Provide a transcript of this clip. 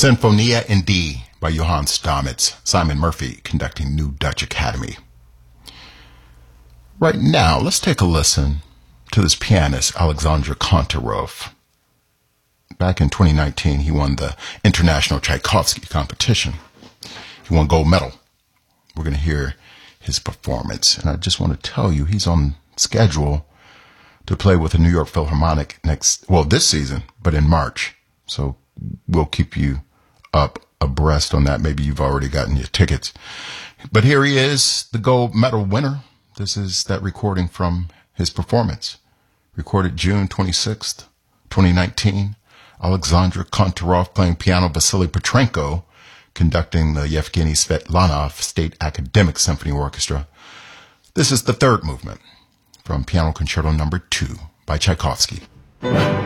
Sinfonia in D by Johann Stamitz, Simon Murphy conducting New Dutch Academy. Right now, let's take a listen to this pianist, Alexander Kantarov. Back in 2019, he won the International Tchaikovsky competition. He won gold medal. We're going to hear his performance. And I just want to tell you, he's on schedule to play with the New York Philharmonic this season, but in March. So we'll keep you up abreast on that. Maybe you've already gotten your tickets. But here he is, the gold medal winner. This is that recording from his performance. Recorded June 26th, 2019. Alexander Kantarov playing piano, Vasily Petrenko conducting the Yevgeny Svetlanov State Academic Symphony Orchestra. This is the third movement from Piano Concerto No. 2 by Tchaikovsky.